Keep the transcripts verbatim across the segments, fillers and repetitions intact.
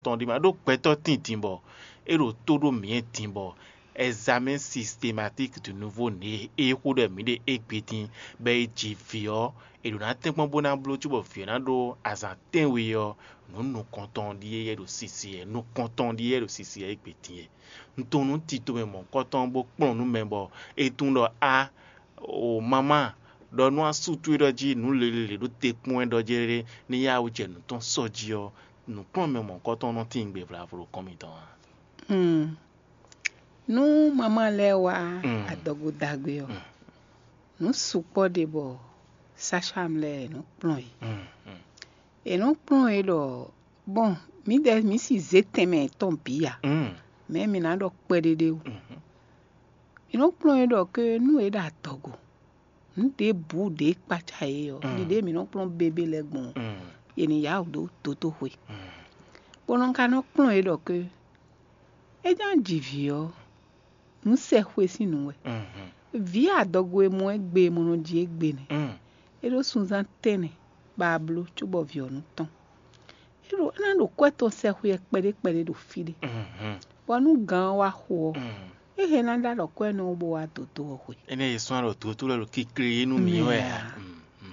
content de ma do peto tintimbo et le todo mien timbo examen systématique de nouveau né et ko de mi de ekpetin be jivio et do na tempo bona blo tu bo fiona do azaten we yo nous nous content de do sisi nous content de do sisi ekpetin nton nous tito me mon content bo pon nous membo et tout do a o mama do no asutu do ji nu lele do te point do jere ni ya o je nu ton soji o nu pon me mon content no tin gbe vra vro komitan mm nu mama lewa Mm. adogo dagbe yo Mm. nu supo de bo sacham le nu plon yi mm mm e nu plon yi do bon mi de mi si zeteme ton pia mm mais mi na do pede de o mhm e nu plon yi do ke nu e da togo nu de bu de pacha yi yo Mm. di de mi nu plon bebe le gbon mm e ni ya o do toto hwe mm bonon ka nu plon yi do ke e jan jivi yo nu se hwe sinu we mhm vi adogo e mo egbe mo no di egbe ne mm ero sunzan tene bablo chubo vi onu ton ero na do kweto se hwe pede pede do fide mhm wonu gan wa ho mm ehe na da do kwe no bo wa toto hwe ene yeso ro to to lo ki create nu mi we Yeah. mm mm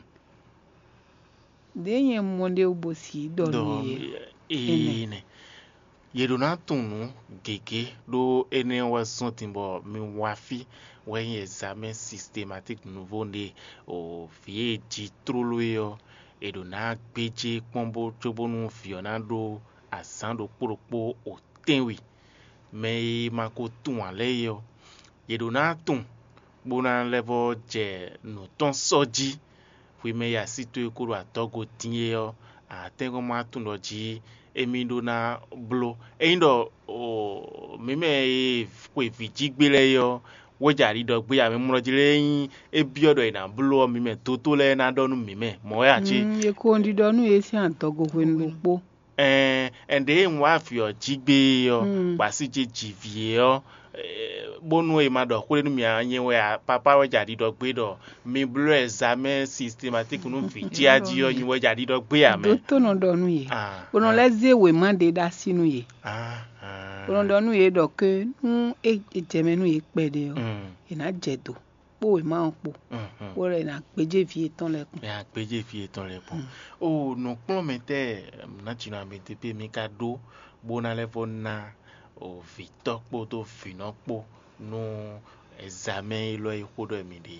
de yen monde obo si do do nu ye ene yedo na tunu gege do ene wa sontimbo mi wafi when examen systématique nouveau né o vie di trolo yo edo na gbeje pombo tobonu fiona do asando poropo o tenwi me mako tun ale yo yedo na tun bona level je no ton soji wi me ya situ ko atogo tinye yo atengo ma tun do ji emi do na blo eindo o meme e ko vijigbele yo wojari do gbe ya me mro jire yin ebi odo ina blo mi me toto le na do nu mi me mo ya chi mm ye ko ndi do nu ye si antogo hwe nu po eh ende nwa fi o jigbe yo Mm. pa si je jivie yo eh, bonu e ma do kure nu mi anye we a papa wojari do gbe do mi blo examen systématique nu fi ji aji yo yin wojari do gbe ya do me to no do nu ye ah bonon le ze we man de da sinu ye ah ah bonon do nu ye do ke nu e jeme nu ye pede yo mm e na jedo po we ma po mhm wo re na peje vie ton le kun me a peje fi eton le pon o no pon mete na china mete pe mi ka do bona le fo na o victor po to fino po no examen lo e ko do mi de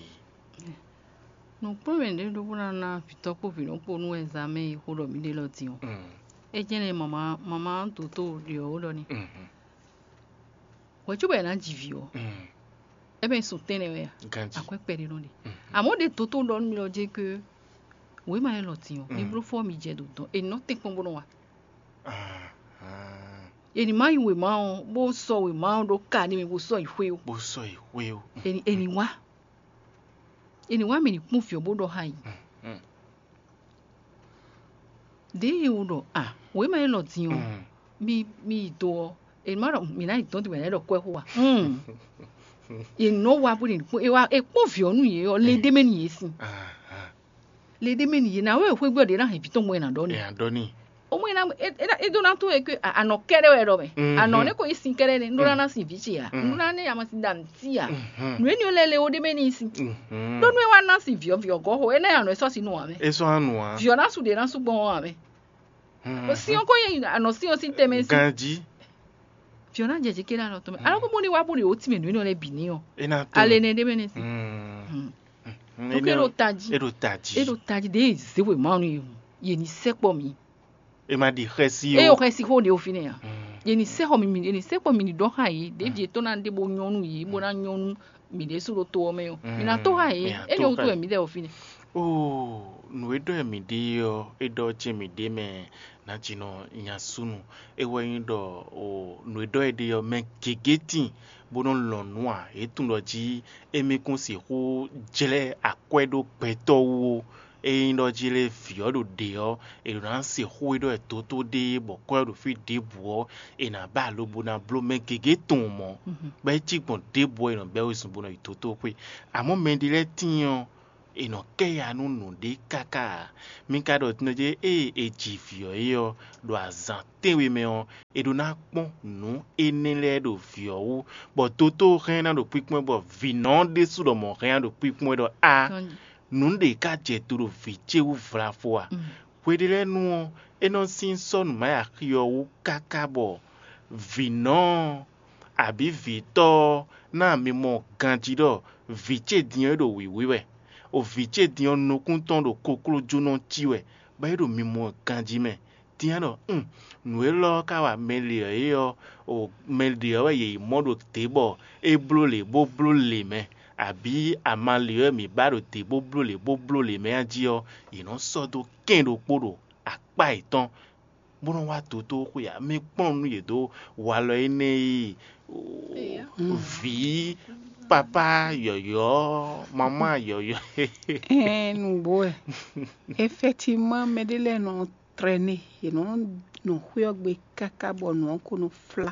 no problem de do buna na fitoko fi no po nu examen e ko do mi de lo ti o mm e jene mama mama to to ri o lo ni mhm wo chu be na jivi o mm e be so tene we ganji akwe pere no ni mhm amo de to to lo mi lo je ke we ma lo ti o ni Mm. bro for mi je do don e no te pon bono wa ah ah e ni ma yi we ma o bo so we ma o do ka ni mi bo so ihwe o bo so e we o e ni e ni wa e ni wa mi ni kun fi o bo do ha yi mm de e o do ah we ma lo ti o mm mi mi do e ma ro mi na ito ti we na do kwe ho wa mm e no wa bu ni e wa e po fi onu ye o le de me ni yesin ah ah le de me ni ye na we hwe gbo de na he fi to mo na do ni e andoni o mo na e e do na to e ke ano kere we do me Mhm. ano ne ko isin kere ni ndo na sin fi chi ya Mhm. ndo na ne ya ma sin dam ti ya mhm nu eni o le le o de me ni isin mhm do nu e wa na sin vi o vi o go ho e na ya no e so si nu wa me eso anu a vi o na su de na su gbon wa me o si o ko ye ano si o si teme si ganji vi o na je je kere ano to me ano ko mo ni wa bu ni o ti me nu eni o le bi ni o ina to ale ne de me ni si mm Mm. o ke ro taji ero taji e ro taji de ze we ma nu ye ni se po mi e ma di resi e o o ke si ho de o fi ne ya Mm. ye ni se ho mi mi ye ni se po mi ni do ha yi de bi to na de bo nyonu yi bo na nyonu mi de su ro to o me o mi na to ha yi Mm, yeah, e to yo to ha e mi de o fi ne oh no edo mi de yo edo che mi de me na jino nya sunu e we do o no edo e de yo me gegeti bono lonu a etun lo ji emi kun si ho jele akwedo peto wo e ndo jile fiodo de yo e do na si ho edo e toto de bo ko do fi de bo e na ba lo bo na blo me gegetun mo be ti gbon de bo e no be o sun bo no itoto pe amo me dire tin yo eno ke ya nu nu de kaka mi ka do tino je e e jifio yo do azan tewe me on e do na pon nu enele do fio wu bo toto ren na do pipon bo vinon de su do mo ren do pipon do a nu de ka je to do viche wu vra fo a wedele nu eno sin son ma ya kio wu kaka bo vinon àbí vito na mi mo ganji do viche diyan do wiwiwe o viche diyan no kun ton do kokoro jono chiwe ba do mi mo ganji me diyan do um nu lo ka wa meli e yo o meli o ye mo do tebo e blo le bo blo le me àbí amali mi ba do tebo blo le bo blo le me aji o ino so do ken do podo apa itan bono wa toto ko ya mi pon nu ye do wa lo ene vi papa yoyo mama yoyo eh nous boy effectivement medele no traîner et non no huyogbe kaka bo no ko no fla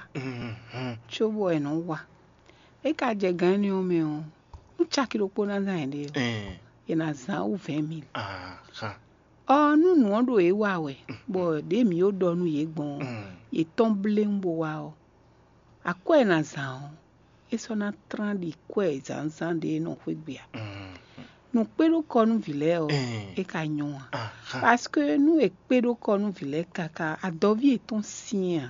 chobo e no wa e ka je gan ni o me o nu chakiro po na zan de eh e na zan u vingt mille ah ha oh nu nu do e wa we bo de mi o do nu ye gbon e tomble mbo wa o akwa na zan e so na tran di kwe zan zan de no hwegbe a nu pelo ko nu vile o e ka nyon parce que nous e pelo ko nu vile kaka adovi e ton sien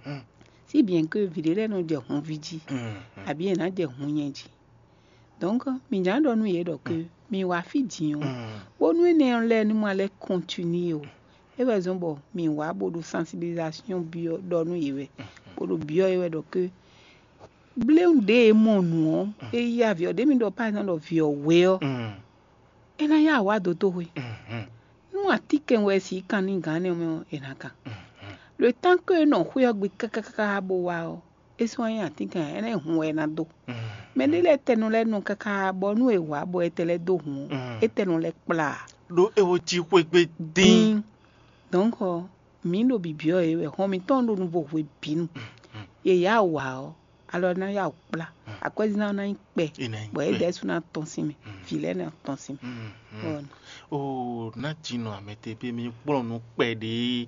si bien que vile no de hon vidi abi na de hon yenji donc mi jan do nu ye do que mi wa fi din o bo nu ne le ni mo le continue o e be zon bo mi wa bo do sensibilisation bio do nu ye we bo do bio ye we do que bleu de mo nu e ya vi o de mi do pa na do vi o we o e na ya wa do to we nu atike we si kan ni gan ne o e na kan le temps que no huyo gbe kaka bo wa o e so yan atike e na hu we na do mais ni le tenu le nu kaka bo nu e wa bo e tele do hu e tenu le pla do e wo ti ko gbe din donc mi no bibio e we ho mi ton do nu bo we binu ye ya wa o alors na ya pla akwezi na na pe bo e de su na ton si mi file na ton si mi o na jino amete pe mi pon nu pe de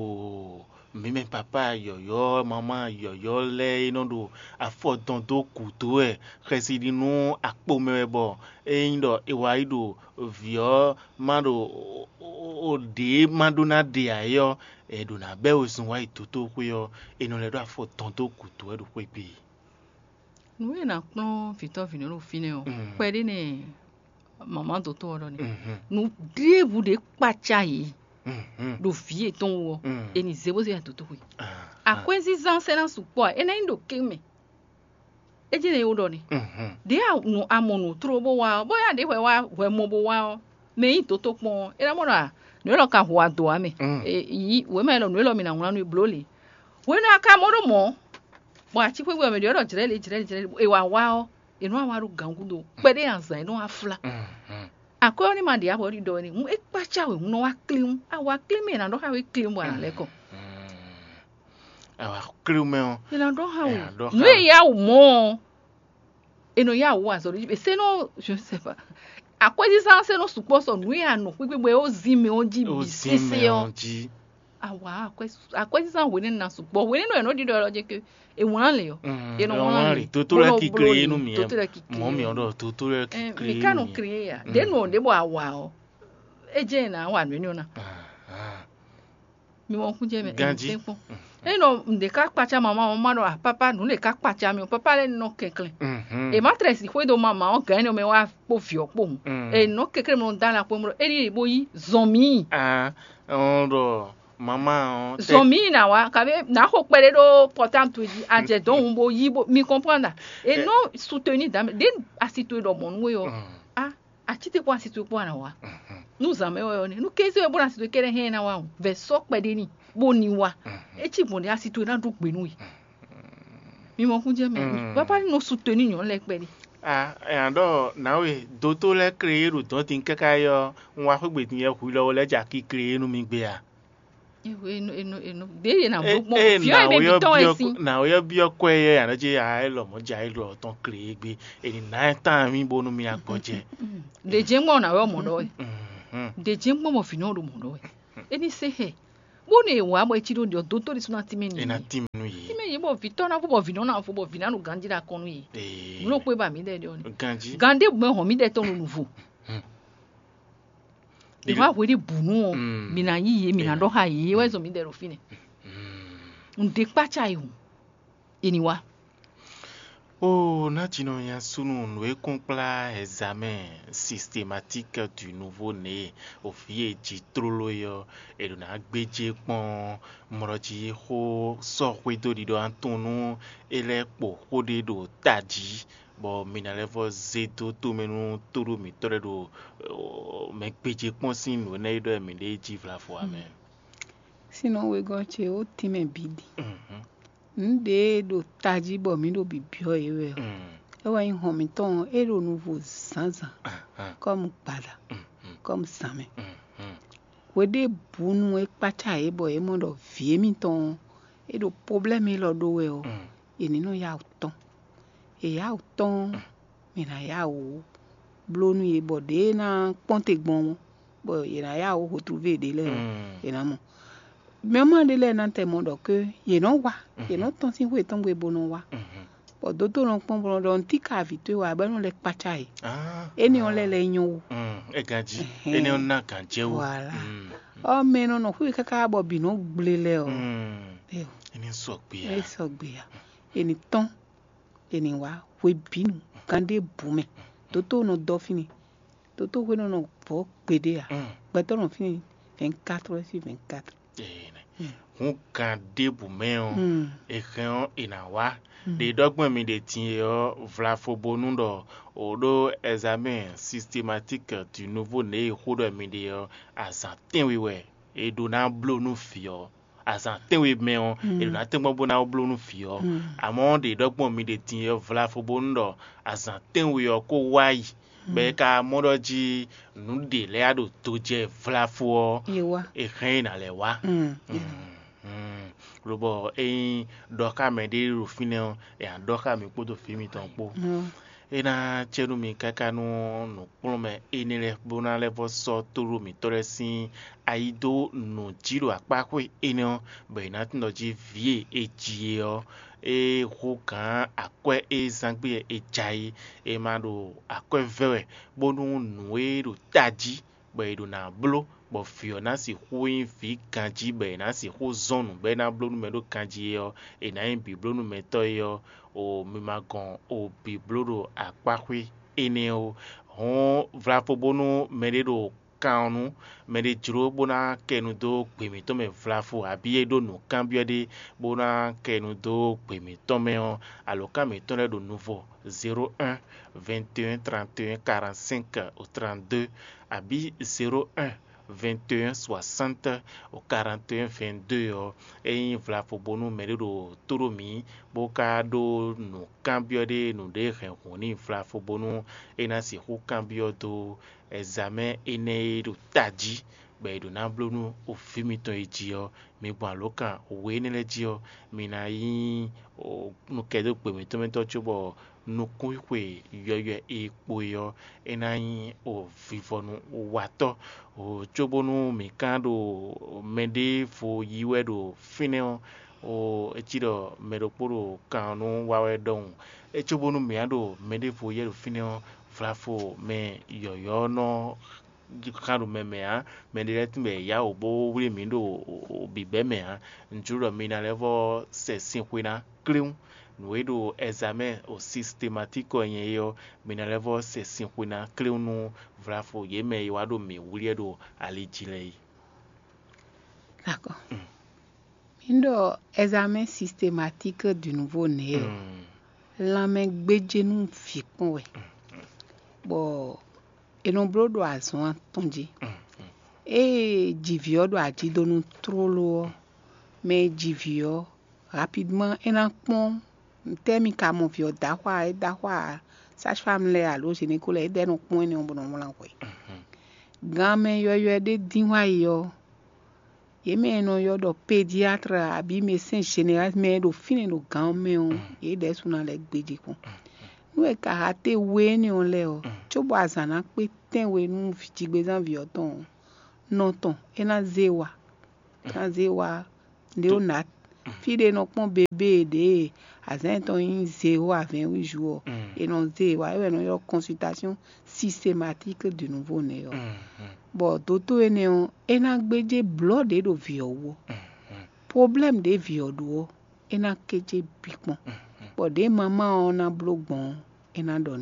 o mi me papa yoyo mama yoyo le ino do afodon do kuto e residi nu apo mebo e ndo e wa ido vio mado o de maduna de ayo e do na be osun wa itoto ku yo ino le do afodon do kuto e do pe bi nu e na pon vito vino no fine o pe de ne mama to to ro ni nu drebu de pacha yi do vie ton wo eni zebo ze to to ku akwezi zan se na supo e na ndo keme e je ne yo do ni de a no amonu trobo wa boya de we wa we mo bo wa me to to pon e na mo ra no lo ka ho ado ame e yi we me lo no lo mi na wona no bloli we na ka mo do mo bo a ti pe we me de ro jire le jire jire e wa wa o e no awaru gangudo pe de anzan e no afla akwa ni mandi abo ri do ni mu e pacha we no wa clean awa clean me na do ha we clean bo na leko awa clean me o e na do ha we no e ya o mo e no ya wo aso ri se no je sais pas akwa di san se no support so no ya no gbegbe o zi me o ji bi sese o awa akwa akwa di san we ni na support we ni no e no di do lo je ke e won le yo e no won ri to to la ki create nu mi mo mi odo to to la ki create mi kanu create ya de no de bo awa o e je na wa ni na mi won ku je me e po e no de ka pacha mama mama no papa no le ka pacha mi papa le no kekle e ma tres fo do mama o gan no me wa po fi opo e no kekle mo dan la po mo e ri bo yi zomi ah ondo mama on zomi na wa ka be na ho pere do portant to di aje don bo yi bo mi comprendre et non soutenir dame de asito do mon we o ah atite po asito po na wa nous ame o ni nu kezi we bo na asito kere hen na wa ve so pede ni bo ni wa e ti bo ni asito na do pe nu yi mi mo kun je me papa ni no soutenir yon le pe ni ah e ndo na we do to le créer ro don tin kaka yo nwa fo gbe tin ye ku lo le ja ki créer nu mi gbe a ewe no eno eno de na Eh, bo eh, fio na e be oyo bi ton bio esin na oyo bio kwe ye ana je a lo mo ja ilo ton kle gbe eni na tan mi bonu mi agboje. de je mo na wo mo do Mhm. de je mo mo fino do mo do eni se he bo ne wa bo chi do do to di suna ti me ni Ena tim nu ti yi. me yi bo fi to na fo bo fino na fo bo fina nu ganji da konu yi Eh. lo pe ba mi de de oni Ganji. gande mo ho mi de to nu fo e wa we de bunu o Mm. mi na yi ye mi na Ena. do ha yi we so mi de ro fine Mm. nde pacha ihu eni wa Oh, na tino ya sunu nwe compla examen systématique du nouveau-né au fie ji trolo yo e do na gbeje pon moroji ho so hwe do di do antonu ele po ho de do taji bo minalevo zeto to menu toro mi tore do oh, me gbeje pon sin no na do mi de ji vla fo amen. Sinon we go che o ti me bidi. Mhm. Nde do taji bo mi do bi bio ewe. Mm. E wa yin ho mi ton e do nouveau zanzan Ah ah. comme pada Mhm. comme same. Mhm. We de bunu e pacha e bo e mo do vie mi ton e do problème e lo do we o. Mm. E ni no ya o ton. E ya o ton mi na ya o blonu e bo de na ponte gbon bo e na ya o retrouver de le o. Mm. E na mo. Maman de le nan te mo do ke ye no wa. Ye no ton si we ton we bono wa. Mhm. Bo do to non pon bon don ti ka vi to wa ba no le pacha e. Ah. E ni on le le nyon. Mm, e ganji. Ehe. Ene on na kanje wo. Voilà. Mm. O me no no hu kaka bo bi no gble le o. Mm. E o. Ene so pe E ya. so gbe ya. E ni ton. E ni wa we binu kande bume. Do to no do fini. Do to we no no bo pede ya. Mm. Ba to no fini vingt-quatre heures sur vingt-quatre. Ene. Mm. Hun kan de bu me on. Mm. E kan ina wa. Mm. De dogma mi de tin yo vla fo bonu do odo examen systématique du nouveau-né ho do mi de yo azantin we we. E do na blo nu fio. Azantin we me on. E do na ten bo na blo nu fio. Mm. Amon de dogma mi de tin yo vla fo bonu do azantin we yo ko wai. Be ka modoji nu de le ado to je vla fo E wa. e kan na le wa. Mm. Mm. Robo e doka me de rufine e an doka mi kpoto fimi ton po. Mm. E na chenu mi kaka no no plome e ne le bona le vo so toro mi tore sin aido no jiro apakwe e no be na tindo ji vie e jio e ho kan akwe e zangbe e jai e mado akwe vewe bonu no e do taji be do na blo bo fio na si hui fi kanji be na si ho zonu be na blo nu me do kanji yo e na bi blo nu me to yo o mi magon o bi blo do akpakwe ene o hon vra fo bonu me de do kanu me de juro bona kenu do pe mi to me vra fo abi e do no cambio de bona kenu do pe mi to me on aloka me to le do nouveau zéro un vingt et un trente et un quarante-cinq au trente-deux abi zéro un vingt et un soixante au quarante et un vingt-deux yo e vla fo bonu me de do toro mi boka do no cambio de no de renoni vla fo bonu e na si ho cambio do examen ene do taji be do na blonu o fimi to ejio mi gba lokan we ne le jio mi na yi o no kedo pe mi to me to chubo no kuikwe yoyo e poyo e na yi o vivonu o wato o chobonu mi kando mede fo yiwe do fineo o echido medoporo kanu wawe don echobonu mi ado mede fo yedo fineo flafo me yoyo no kanu meme ha me direct me ya obo wuri mi do bibe me ha njuro mi na level se sinkwina clean no do examen o systématique yen yo mi na level se sinkwina clean no flafo ye me yo ado mi wuri do alijile. D'accord. Mm. Mindo examen systématique du nouveau-né. Mm. La me gbeje nou fi kon we. Mm. Bo e non bro do azon tonji. Mm. E jivio do aji do nou trolo. Me jivio rapidement en pon temi ka mon vio dahwa e dahwa sage-femme le alo gynécologue e den pon ni on bon on lan we. Gamen yo yo de dinwa yo ye me no yo do pédiatre abi médecin général me do fine do gan me on ye de suna le gbeji ko no e karate we ni on le o chobo azana pe ten we nu fitigbe zan vi oton non ton e na zewa na zewa de o nat fide no pon bébé de azan ton in zéro à vingt-huit jours et non zewa e no yo consultation systématique de nouveau né yo bon toto ene on e na gbeje blood de do vi owo problème de vi odo e na keje bikpon bon de mama on na blogbon e na don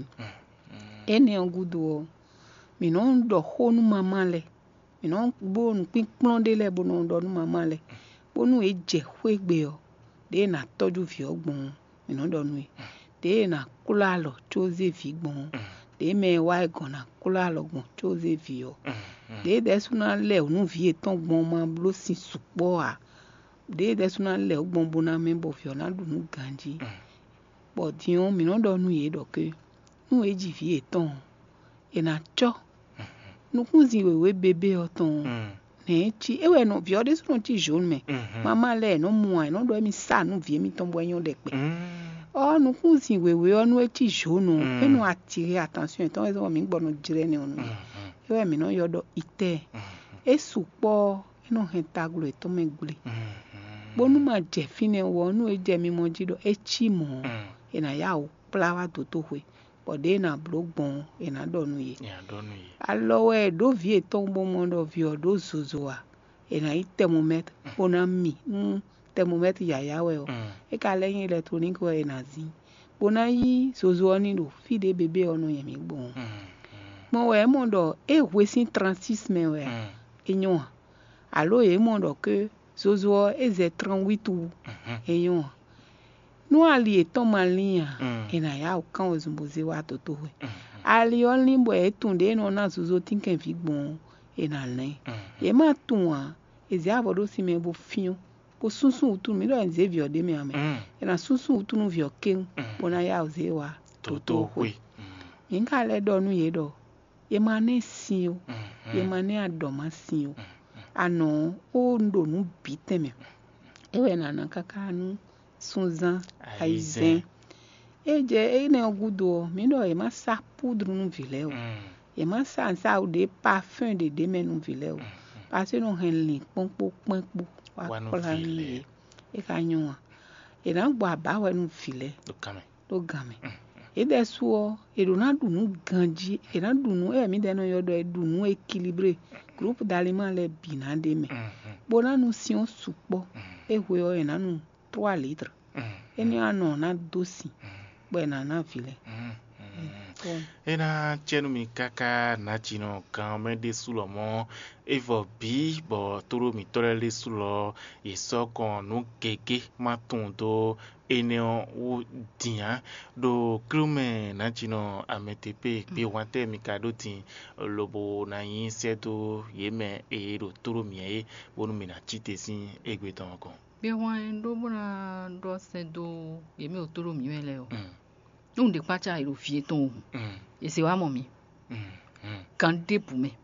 ene on gudo mi non do honu mama le mi non bon pin plon de le bon do nu mama le bonu e je hwegbe o de na toju vi ogbon mi non do nu de na kula lo chose vi gbon de me wa igon na kula lo gbon chose vi o de de suna le onu vi eton gbon ma blo sin supo a de de suna le ogbon bona me bo fi ona du nu ganji bo ti on mi non do nu ye do ke nu e ji vi eton e na cho nu kunzi wewe bébé oton ne chi e we no vi o de suna ti jaune me mama le no mu ai no do mi sa nu vi mi ton boyon de pe oh nu kunzi wewe onu e ti jaune e no attirer attention ton e so mi gbo no jire ni onu e we mi no yo do ite e supo e no hentagulo e to me gble bonu ma je fine wo nu e je mi mo jido e chi mo e na ya o plawa toto hwe bode na blogbon e na donu ye ya donu ye alowe do vie ton bon mondo vio do zozoa e na thermomètre bona mi mm thermomètre ya ya we o e ka leyin electronique we na zi bona yi zozo ni do fi de bébé onu ye mi gbon mo we mondo e wesin trente-six me we enyo alo ye mondo ke zozo e ze trente-huit ou enyo no ali eton malia e na ya o kan o zumboze wa toto we ali only boy tunde no na zozo tinken fi gbon e na len e ma tun wa e ze avodo si me bo fion bo sunsun utu mi do nze vi ode mi ame e na sunsun utu nu vi oken bona ya o ze wa toto we nka le do nu ye do e ma ne si o e ma ne adoma si o ano o ndo nu biteme e we na na kaka nu sunzan aizen eje ene ogudo mi do e ma sa poudre nu vile o e ma sa sa o de parfum de de men nu vile o parce no hen lin ponpo ponpo wa kola ni e ka nyon e na gbo aba we nu vile do kame do game e de suo e do na du nu ganji e na du nu e mi de no yodo e du nu équilibré groupe d'aliments le bina de me bona nu si on supo e hwe o e na nu trois litres eni ano na dosi bwana na vile ena chenu mi kaka na chino kan me de sulo mo evo bi bo toro mi tore le sulo e so kon nu keke matun do ene o dia do krume na chino ametepe pe wante mi kado tin lobo na yin seto yeme e do toro mi e bonu mi na chite sin egbe ton kon be wan do bona do se do yeme o toro mi mele o un de pacha iro fie ton e se wa mo mi kan de pou me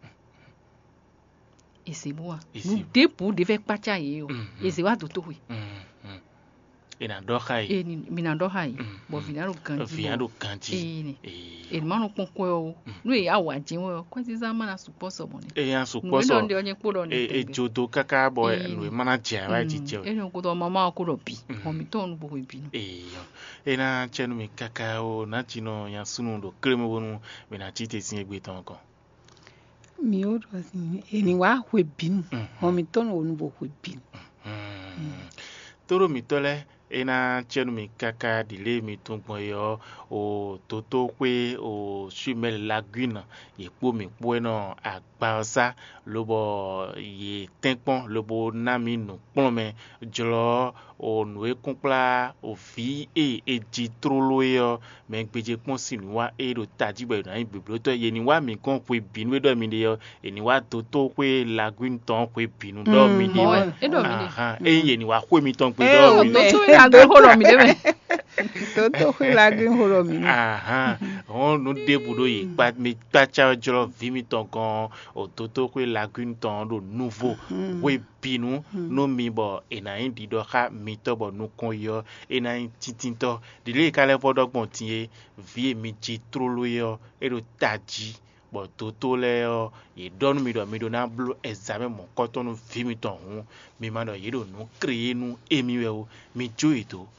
e se boa nu de pou de fe pacha ye o e se wa do to we e na do khai e ni mi na do khai bo vinaro kan ji vinaro kan ji e e manu pon ko o nu e awa jin wo ko ti za mana suppose mo ni e ya suppose no ndo onye kporo ni e jodo kaka bo nu mana je wa ji je e no ko do mama ko ro bi o mi ton bo bi no e e na chenu mi kaka o na chino ya sunu do kremo wonu me na chite sin egbe ton kon mi o do sin e ni wa hwe binu o mi ton onu bo hwe binu toro mi tole ena chenu mi kaka dile mi tungbon yo o toto pe o shumel lagune ye po mi po na agbaosa lobo ye tenpon lobo nami no pon me jolo o nwe kunpla o fi e eji trolo yo me gbeje pon sinu wa e ro taji gbe na ibiblo to ye ni wa mi kon pe binu do mi de yo e ni wa toto pe lagune ton pe binu do mi de e do mi de aha e ye ni wa ko mi ton pe do mi toto e lagune horo mi de me toto e lagune horo mi aha on nous déboulot y pas mais pas charge vimi ton gan o toto ko lagune ton do nouveau we binu no mi bo e na indi do ka mi to bo no kon yo e na titinto de le kale podo gbon tie vie mi ji trolo yo e do taji bo toto le yo e don mi do mi do na blu examen mon koton no vimi ton hu mi ma do ye do no créer nous emi we o mi jo ito